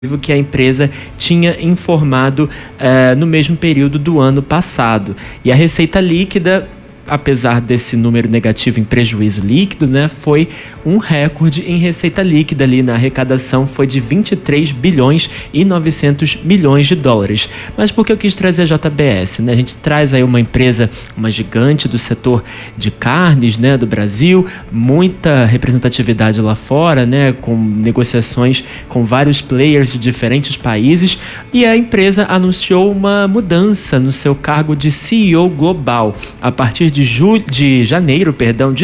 que a empresa tinha informado no mesmo período do ano passado. E a receita líquida, apesar desse número negativo em prejuízo líquido, né, foi um recorde em receita líquida ali na arrecadação, foi de 23 bilhões e 900 milhões de dólares. Mas por que eu quis trazer a JBS? Né? A gente traz aí uma empresa, uma gigante do setor de carnes, né, do Brasil, muita representatividade lá fora, né, com negociações com vários players de diferentes países, e a empresa anunciou uma mudança no seu cargo de CEO global. A partir de janeiro de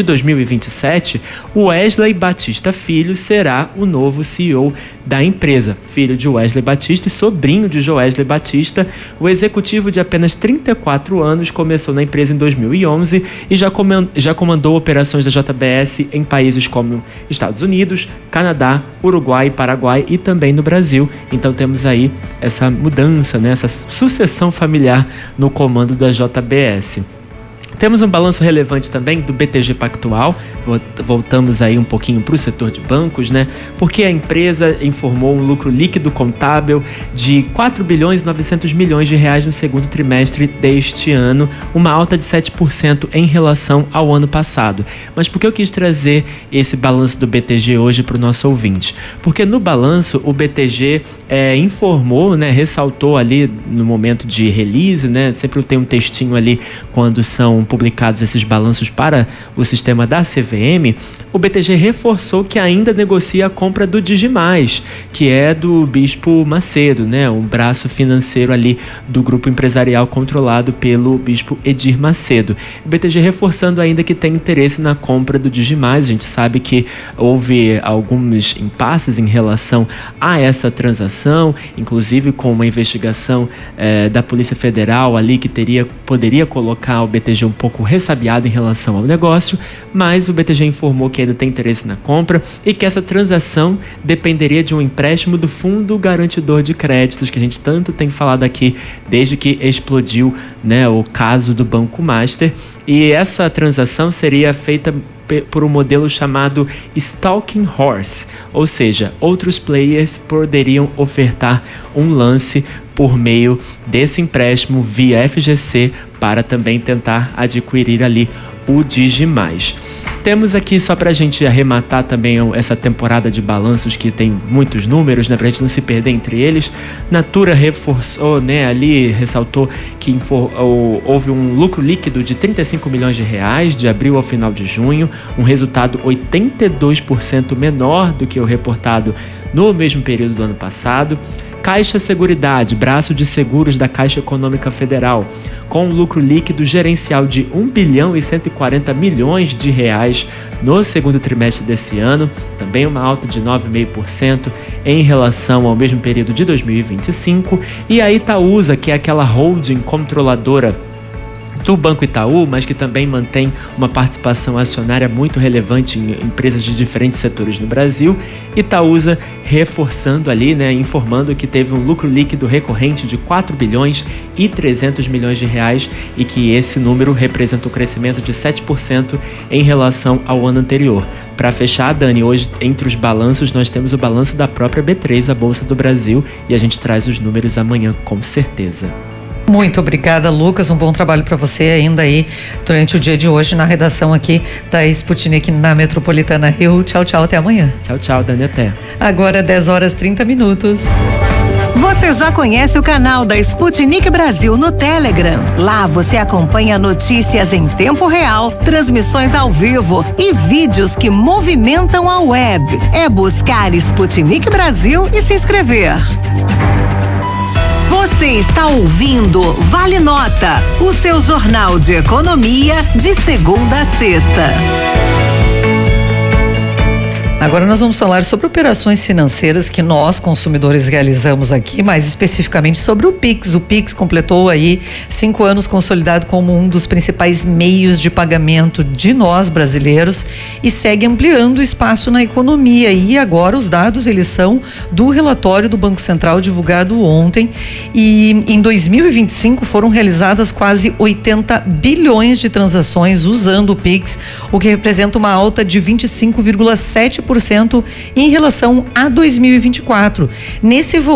2027, o Wesley Batista Filho será o novo CEO da empresa. Filho de Wesley Batista e sobrinho de Joesley Batista, o executivo de apenas 34 anos começou na empresa em 2011 e já comandou operações da JBS em países como Estados Unidos, Canadá, Uruguai, Paraguai e também no Brasil. Então temos aí essa mudança, né, essa sucessão familiar no comando da JBS. Temos um balanço relevante também do BTG Pactual. Voltamos aí um pouquinho para o setor de bancos, né? Porque a empresa informou um lucro líquido contábil de 4 bilhões e 900 milhões de reais no segundo trimestre deste ano, uma alta de 7% em relação ao ano passado. Mas por que eu quis trazer esse balanço do BTG hoje para o nosso ouvinte? Porque no balanço o BTG informou, né, ressaltou ali no momento de release, né? Sempre tem um textinho ali quando são publicados esses balanços para o sistema da CVM. O BTG reforçou que ainda negocia a compra do Digimais, que é do Bispo Macedo, né, um braço financeiro ali do grupo empresarial controlado pelo Bispo Edir Macedo. O BTG reforçando ainda que tem interesse na compra do Digimais. A gente sabe que houve alguns impasses em relação a essa transação, inclusive com uma investigação da Polícia Federal ali que poderia colocar o BTG um pouco ressabiado em relação ao negócio, mas o BTG informou que ainda tem interesse na compra e que essa transação dependeria de um empréstimo do Fundo Garantidor de Créditos, que a gente tanto tem falado aqui desde que explodiu, né, o caso do Banco Master. E essa transação seria feita por um modelo chamado Stalking Horse, ou seja, outros players poderiam ofertar um lance por meio desse empréstimo via FGC para também tentar adquirir ali o Digimais. Temos aqui, só para a gente arrematar também essa temporada de balanços que tem muitos números, né, para a gente não se perder entre eles. Natura reforçou, né, ali ressaltou que houve um lucro líquido de 35 milhões de reais de abril ao final de junho, um resultado 82% menor do que o reportado no mesmo período do ano passado. Caixa Seguridade, braço de seguros da Caixa Econômica Federal, com um lucro líquido gerencial de 1 bilhão e 140 milhões de reais no segundo trimestre desse ano, também uma alta de 9,5% em relação ao mesmo período de 2025. E a Itaúsa, que é aquela holding controladora do Banco Itaú, mas que também mantém uma participação acionária muito relevante em empresas de diferentes setores no Brasil. Itaúsa reforçando ali, né, informando que teve um lucro líquido recorrente de 4 bilhões e 300 milhões de reais e que esse número representa um crescimento de 7% em relação ao ano anterior. Para fechar, Dani, hoje entre os balanços nós temos o balanço da própria B3, a Bolsa do Brasil, e a gente traz os números amanhã com certeza. Muito obrigada, Lucas. Um bom trabalho para você ainda aí durante o dia de hoje na redação aqui da Sputnik na Metropolitana Rio. Tchau, tchau, até amanhã. Tchau, tchau, Dani, até. Agora 10h30. Você já conhece o canal da Sputnik Brasil no Telegram? Lá você acompanha notícias em tempo real, transmissões ao vivo e vídeos que movimentam a web. É buscar Sputnik Brasil e se inscrever. Você está ouvindo Vale Nota, o seu jornal de economia de segunda a sexta. Agora nós vamos falar sobre operações financeiras que nós, consumidores, realizamos aqui, mais especificamente sobre o Pix. O Pix completou aí 5 anos consolidado como um dos principais meios de pagamento de nós, brasileiros, e segue ampliando o espaço na economia. E agora os dados, eles são do relatório do Banco Central divulgado ontem, e em 2025 foram realizadas quase 80 bilhões de transações usando o Pix, o que representa uma alta de 25,7% 7% em relação a 2024. Nesse